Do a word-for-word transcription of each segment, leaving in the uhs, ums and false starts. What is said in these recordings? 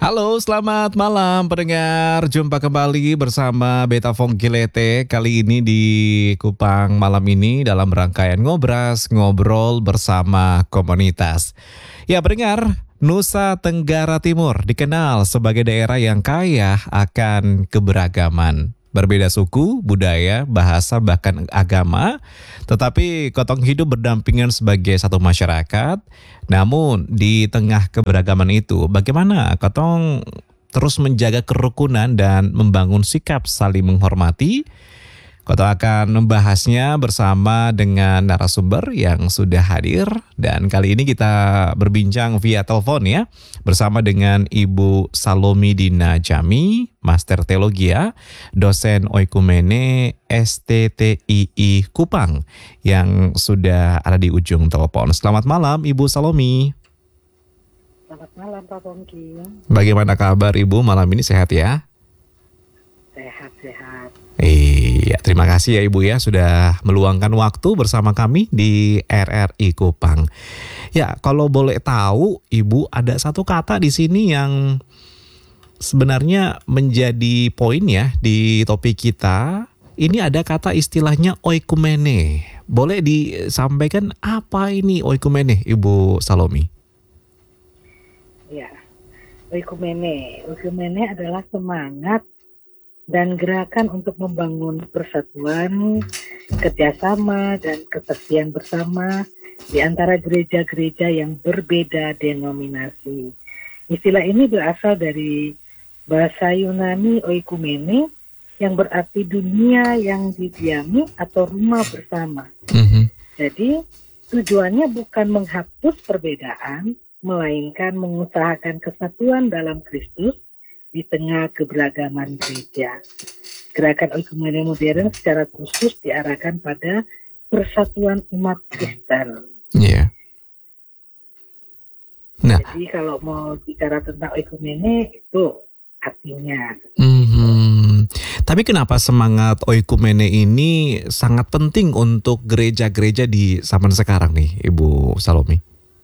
Halo, selamat malam pendengar. Jumpa kembali bersama Beta Vonggilete. Kali ini di Kupang malam ini dalam rangkaian Ngobras, ngobrol bersama komunitas. Ya pendengar, Nusa Tenggara Timur dikenal sebagai daerah yang kaya akan keberagaman. Berbeda suku, budaya, bahasa, bahkan agama, tetapi gotong hidup berdampingan sebagai satu masyarakat. Namun di tengah keberagaman itu, bagaimana gotong terus menjaga kerukunan dan membangun sikap saling menghormati? Kota akan membahasnya bersama dengan narasumber yang sudah hadir. Dan kali ini kita berbincang via telepon ya. Bersama dengan Ibu Salomi Dina Jami, Master Teologia, dosen Oikumene S T T I I Kupang yang sudah ada di ujung telepon. Selamat malam Ibu Salomi. Selamat malam Pak Pongki. Bagaimana kabar Ibu malam ini, sehat ya? Sehat-sehat. Iya, terima kasih ya Ibu ya sudah meluangkan waktu bersama kami di R R I Kupang. Ya, kalau boleh tahu Ibu, ada satu kata di sini yang sebenarnya menjadi poin ya di topik kita. Ini ada kata istilahnya oikumene. Boleh disampaikan apa ini oikumene, Ibu Salomi? Ya, oikumene. Oikumene adalah semangat dan gerakan untuk membangun persatuan, kerjasama, dan kesaksian bersama di antara gereja-gereja yang berbeda denominasi. Istilah ini berasal dari bahasa Yunani oikumene yang berarti dunia yang didiami atau rumah bersama. Mm-hmm. Jadi tujuannya bukan menghapus perbedaan, melainkan mengusahakan kesatuan dalam Kristus di tengah keberagaman gereja. Gerakan oikumene modern secara khusus diarahkan pada persatuan umat Kristen. Iya. Yeah. Nah, jadi kalau mau bicara tentang oikumene itu artinya. Mm-hmm. Tapi kenapa semangat oikumene ini sangat penting untuk gereja-gereja di zaman sekarang nih, Ibu Salomi?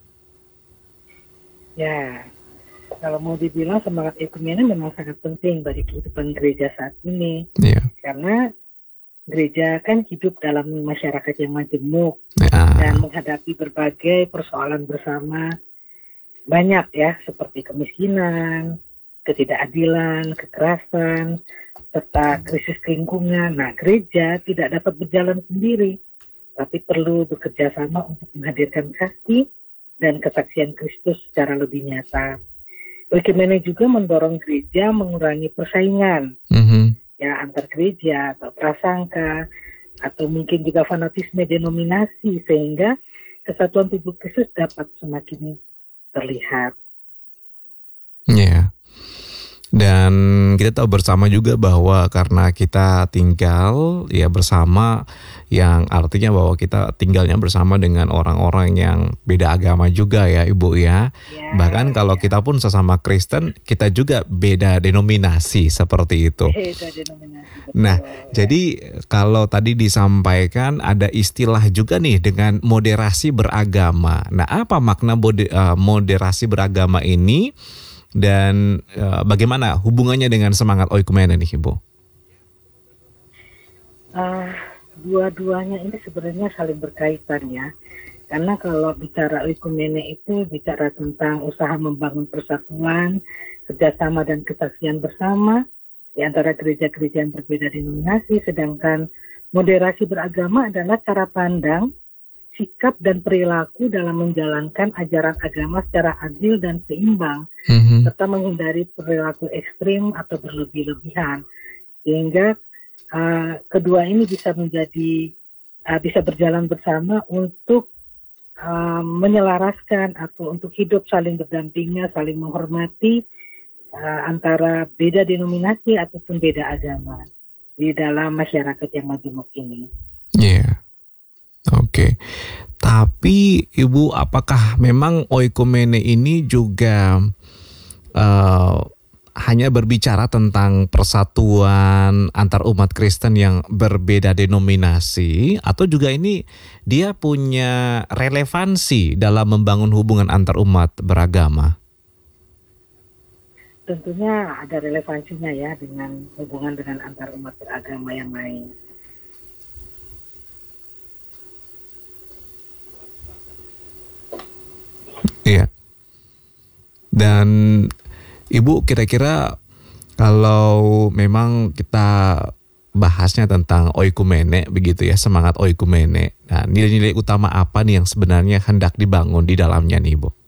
Ya. Kalau mau dibilang semangat oikumene memang sangat penting bagi kehidupan gereja saat ini. Yeah. Karena gereja kan hidup dalam masyarakat yang majemuk yeah. dan menghadapi berbagai persoalan bersama. Banyak ya, seperti kemiskinan, ketidakadilan, kekerasan, serta krisis lingkungan. Nah, gereja tidak dapat berjalan sendiri, tapi perlu bekerja sama untuk menghadirkan kasih dan kesaksian Kristus secara lebih nyata. Oikumene juga mendorong gereja mengurangi persaingan mm-hmm. ya antar gereja atau prasangka atau mungkin juga fanatisme denominasi sehingga kesatuan tubuh Kristus dapat semakin terlihat. Ya. Yeah. Dan kita tahu bersama juga bahwa karena kita tinggal ya bersama, yang artinya bahwa kita tinggalnya bersama dengan orang-orang yang beda agama juga ya Ibu ya. Ya Bahkan kalau ya. kita pun sesama Kristen, kita juga beda denominasi seperti itu. Beda denominasi. Betul. Nah, jadi kalau tadi disampaikan ada istilah juga nih dengan moderasi beragama. Nah, apa makna moderasi beragama ini? Dan uh, bagaimana hubungannya dengan semangat oikumene nih Ibu? Uh, dua-duanya ini sebenarnya saling berkaitan ya. Karena kalau bicara oikumene itu bicara tentang usaha membangun persatuan, kerjasama dan kesaksian bersama di antara gereja-gereja yang berbeda denominasi. Sedangkan moderasi beragama adalah cara pandang, sikap dan perilaku dalam menjalankan ajaran agama secara adil dan seimbang, mm-hmm. serta menghindari perilaku ekstrim atau berlebih-lebihan, sehingga uh, kedua ini bisa menjadi uh, bisa berjalan bersama untuk uh, menyelaraskan atau untuk hidup saling berdampingan, saling menghormati uh, antara beda denominasi ataupun beda agama di dalam masyarakat yang majemuk ini. Iya. Yeah. Oke, okay. Tapi Ibu, apakah memang oikumene ini juga uh, hanya berbicara tentang persatuan antar umat Kristen yang berbeda denominasi, atau juga ini dia punya relevansi dalam membangun hubungan antar umat beragama? tentunya ada relevansinya ya dengan hubungan dengan antar umat beragama yang lain. Iya. Dan Ibu kira-kira kalau memang kita bahasnya tentang oikumene begitu ya, semangat oikumene. Nah, nilai-nilai utama apa nih yang sebenarnya hendak dibangun di dalamnya nih Ibu?